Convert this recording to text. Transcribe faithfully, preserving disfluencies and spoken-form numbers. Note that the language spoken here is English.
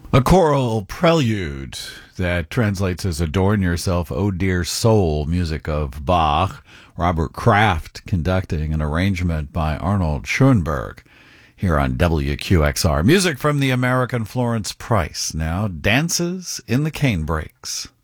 A choral prelude that translates as Adorn Yourself, O Dear Soul, music of Bach. Robert Kraft conducting an arrangement by Arnold Schoenberg here on W Q X R. Music from the American Florence Price. Now, Dances in the Cane Breaks.